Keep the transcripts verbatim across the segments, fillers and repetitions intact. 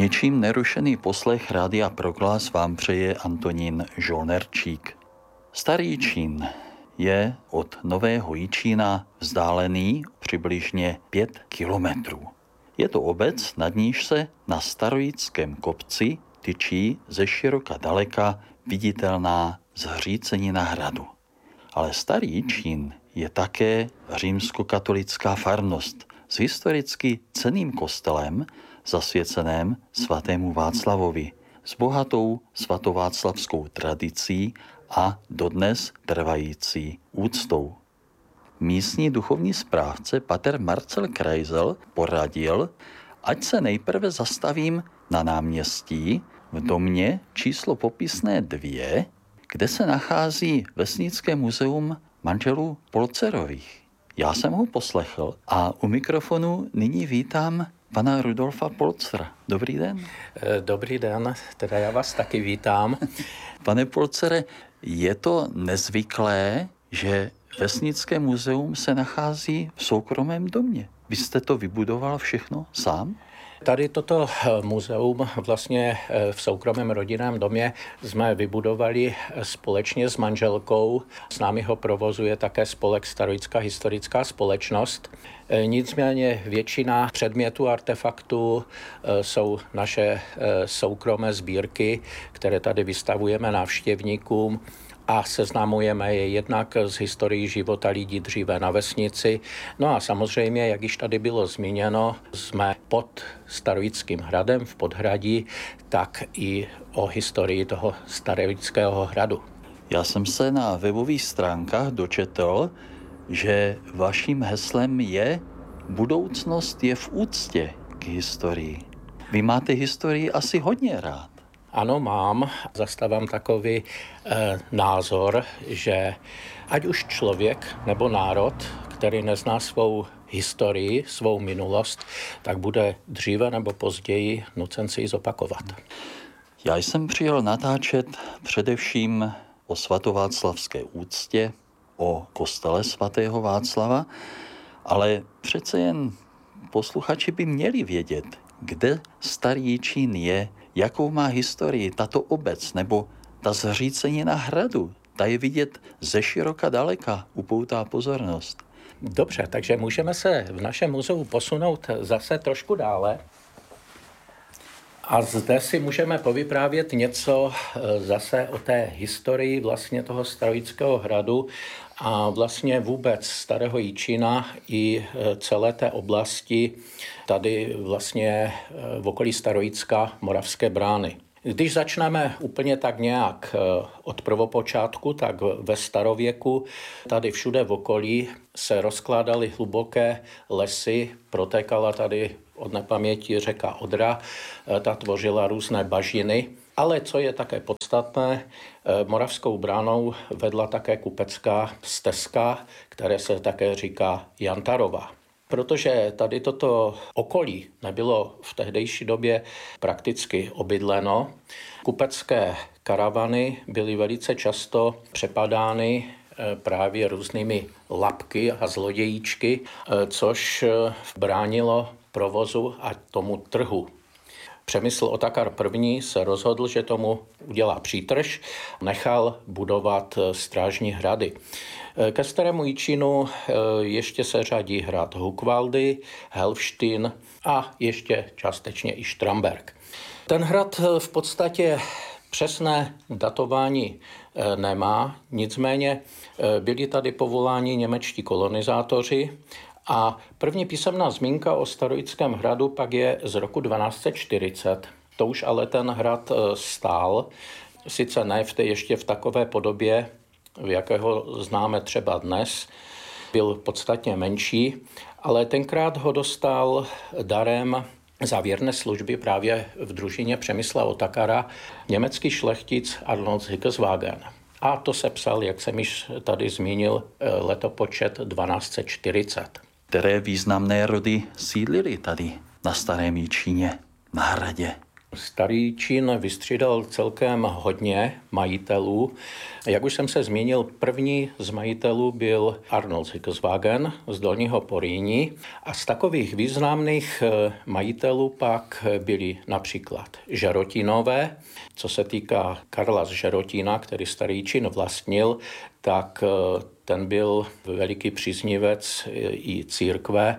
Ničím nerušený poslech Rádia Proglas vám přeje Antonín Žolnerčík. Starý Čín je od Nového Jičína vzdálený přibližně pět kilometrů. Je to obec, nad níž se na starojickém kopci tyčí ze široka daleka viditelná zhřícenina hradu. Ale Starý Jičín je také římskokatolická farnost s historicky cenným kostelem zasvěceném svatému Václavovi, s bohatou svatováclavskou tradicí a dodnes trvající úctou. Místní duchovní správce pater Marcel Kreisel poradil, ať se nejprve zastavím na náměstí v domě číslo popisné dvě, kde se nachází vesnické muzeum manželů Polcerových. Já jsem ho poslechl a u mikrofonu nyní vítám pana Rudolfa Polcera. Dobrý den. Dobrý den, teda já vás taky vítám. Pane Polcere, je to nezvyklé, že vesnické muzeum se nachází v soukromém domě. Vy jste to vybudoval všechno sám? Tady toto muzeum vlastně v soukromém rodinném domě jsme vybudovali společně s manželkou. S námi ho provozuje také spolek Starojická historická společnost. Nicméně většina předmětů artefaktů jsou naše soukromé sbírky, které tady vystavujeme návštěvníkům a seznamujeme je jednak z historií života lidí dříve na vesnici. No a samozřejmě, jak již tady bylo zmíněno, jsme pod Starojickým hradem v Podhradí, tak i o historii toho Starojického hradu. Já jsem se na webových stránkách dočetl, že vaším heslem je budoucnost je v úctě k historii. Vy máte historii asi hodně rád. Ano, mám. Zastávám takový e, názor, že ať už člověk nebo národ, který nezná svou historii, svou minulost, tak bude dříve nebo později nucen si ji zopakovat. Já jsem přijel natáčet především o svatováclavské úctě, o kostele svatého Václava, ale přece jen posluchači by měli vědět, kde Starý Jičín je, jakou má historii tato obec nebo ta zhřícenina hradu. Ta je vidět ze široka daleka, upoutá pozornost. Dobře, takže můžeme se v našem muzeu posunout zase trošku dále. A zde si můžeme povyprávět něco zase o té historii vlastně toho Starojického hradu a vlastně vůbec Starého Jičína i celé té oblasti tady vlastně v okolí Starojicka Moravské Brány. Když začneme úplně tak nějak od prvopočátku, tak ve starověku tady všude v okolí se rozkládaly hluboké lesy, protékala tady od nepaměti řeka Odra, ta tvořila různé bažiny, ale co je také podstatné, Moravskou Bránou vedla také kupecká stezka, které se také říká Jantarova. Protože tady toto okolí nebylo v tehdejší době prakticky obydleno, kupecké karavany byly velice často přepadány právě různými lapky a zlodějíčky, což bránilo provozu a tomu trhu. Přemysl Otakar I. se rozhodl, že tomu udělá přítrž, nechal budovat strážní hrady. Ke Starému Jičínu ještě se řadí hrad Hukvaldy, Helfštejn a ještě částečně i Štramberk. Ten hrad v podstatě přesné datování nemá, nicméně byli tady povoláni němečtí kolonizátoři a první písemná zmínka o Starojickém hradu pak je z roku dvanáct set čtyřicet. To už ale ten hrad stál, sice ne v té, ještě v takové podobě, v jakého známe třeba dnes, byl podstatně menší, ale tenkrát ho dostal darem za věrné služby právě v družině Přemysla Otakara německý šlechtic Arnold Hickeswagen. A to se psal, jak jsem již tady zmínil, letopočet dvanáct set čtyřicet. Které významné rody sídlily tady na Starém Jičíně, na hradě? Starý Čín vystřídal celkem hodně majitelů. Jak už jsem se zmínil, první z majitelů byl Arnold Sigiswagen z Dolního Porýní a z takových významných majitelů pak byli například Žerotínové. Co se týká Karla z Žerotína, který Starý Čín vlastnil, tak ten byl veliký příznivec i církve.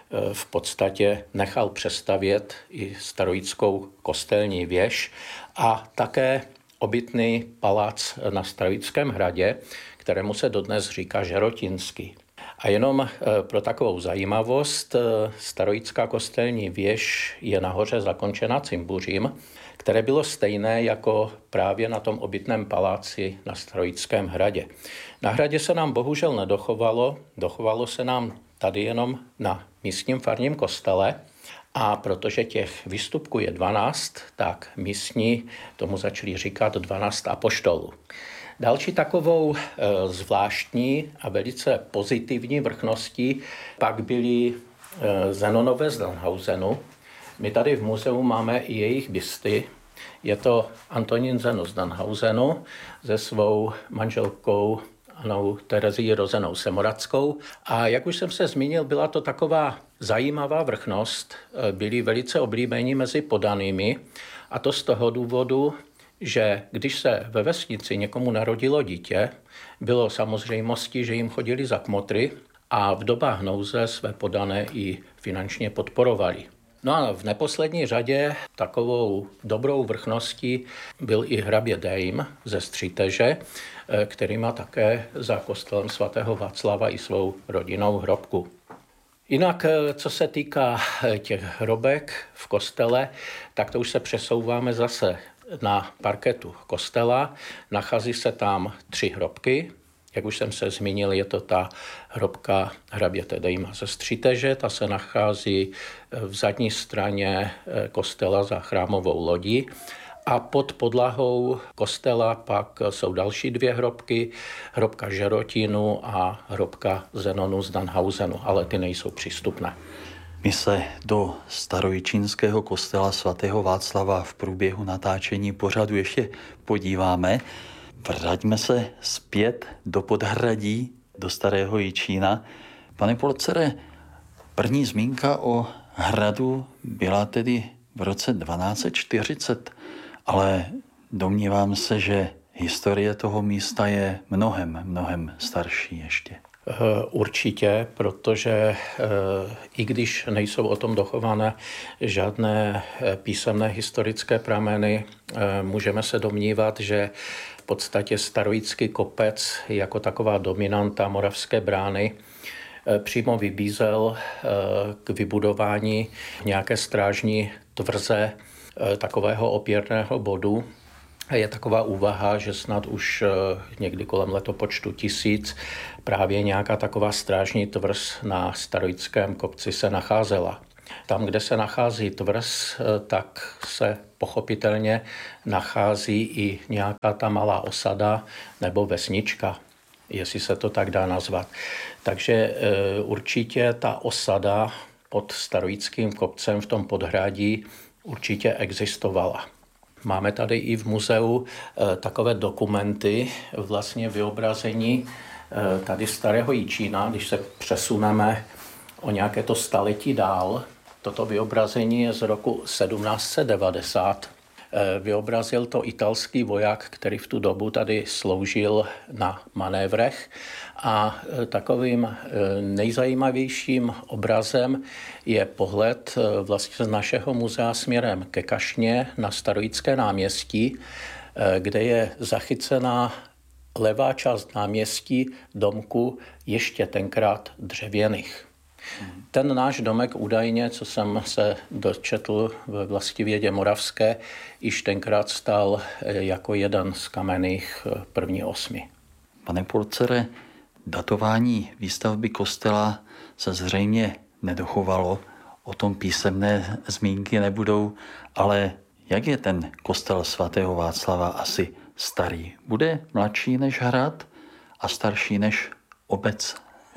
V podstatě nechal přestavět i starojíckou kostelní věž a také obytný palác na Starojickém hradě, kterému se dodnes říká Žerotínský. A jenom pro takovou zajímavost, starojická kostelní věž je nahoře zakončena cimbuřím, které bylo stejné jako právě na tom obytném paláci na Starojickém hradě. Na hradě se nám bohužel nedochovalo, dochovalo se nám tady jenom na místním farním kostele a protože těch výstupků je dvanáct, tak místní tomu začali říkat dvanáct apoštolů. Další takovou e, zvláštní a velice pozitivní vrchností pak byly e, Zenonové z Dannhausenu. My tady v muzeu máme i jejich bysty. Je to Antonín Zenon z Dannhausenu se svou manželkou Anou Terezí Rozenou Semoradskou. A jak už jsem se zmínil, byla to taková zajímavá vrchnost. Byli velice oblíbení mezi podanými a to z toho důvodu, že když se ve vesnici někomu narodilo dítě, bylo samozřejmostí, že jim chodili za kmotry a v dobách nouze své podané i finančně podporovali. No a v neposlední řadě takovou dobrou vrchností byl i hrabě Dejm ze Střiteže, který má také za kostelem svatého Václava i svou rodinnou hrobku. Jinak, co se týká těch hrobek v kostele, tak to už se přesouváme zase na parketu kostela. Nachází se tam tři hrobky. Jak už jsem se zmínil, je to ta hrobka hraběte Dejma ze Střiteže. Ta se nachází v zadní straně kostela za chrámovou lodí. A pod podlahou kostela pak jsou další dvě hrobky, hrobka Žerotínu a hrobka Zenonu z Dannhausenu, ale ty nejsou přístupné. My se do starojičínského kostela svatého Václava v průběhu natáčení pořadu ještě podíváme. Vraťme se zpět do Podhradí, do Starého Jičína. Pane Polcere, první zmínka o hradu byla tedy v roce dvanáct set čtyřicet, ale domnívám se, že historie toho místa je mnohem, mnohem starší ještě. Určitě, protože i když nejsou o tom dochované žádné písemné historické prameny, můžeme se domnívat, že v podstatě starojický kopec jako taková dominanta Moravské brány přímo vybízel k vybudování nějaké strážní tvrze, takového opěrného bodu. Je taková úvaha, že snad už někdy kolem letopočtu tisíc právě nějaká taková strážní tvrz na starojickém kopci se nacházela. Tam, kde se nachází tvrz, tak se pochopitelně nachází i nějaká ta malá osada nebo vesnička, jestli se to tak dá nazvat. Takže určitě ta osada pod starojickým kopcem v tom Podhradí určitě existovala. Máme tady i v muzeu e, takové dokumenty, vlastně vyobrazení e, tady Starého Jičína, když se přesuneme o nějaké to staletí dál. Toto vyobrazení je z roku sedmnáct set devadesát. E, vyobrazil to italský voják, který v tu dobu tady sloužil na manévrech. A e, takovým e, nejzajímavějším obrazem je pohled e, vlastně z našeho muzea směrem ke Kašně na Starojické náměstí, e, kde je zachycená levá část náměstí domku ještě tenkrát dřevěných. Ten náš domek údajně, co jsem se dočetl ve Vlastivědě moravské, již tenkrát stal jako jeden z kamenných první osmi. Pane Polcere, datování výstavby kostela se zřejmě nedochovalo, o tom písemné zmínky nebudou, ale jak je ten kostel svatého Václava asi starý? Bude mladší než hrad a starší než obec?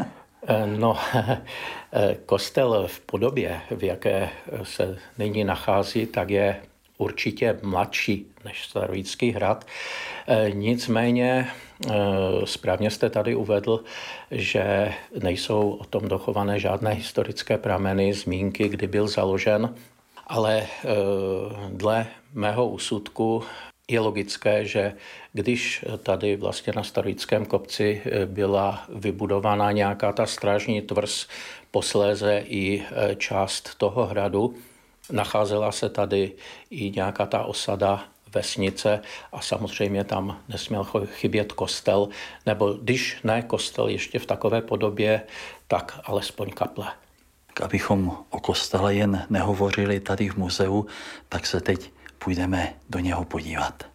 No, kostel v podobě, v jaké se nyní nachází, tak je určitě mladší než Starojický hrad. Nicméně správně jste tady uvedl, že nejsou o tom dochované žádné historické prameny, zmínky, kdy byl založen, ale dle mého úsudku je logické, že když tady vlastně na Starojickém kopci byla vybudována nějaká ta strážní tvrz, posléze i část toho hradu, nacházela se tady i nějaká ta osada, vesnice a samozřejmě tam nesměl chybět kostel, nebo když ne kostel ještě v takové podobě, tak alespoň kaple. Abychom o kostele jen nehovořili tady v muzeu, tak se teď půjdeme do něho podívat.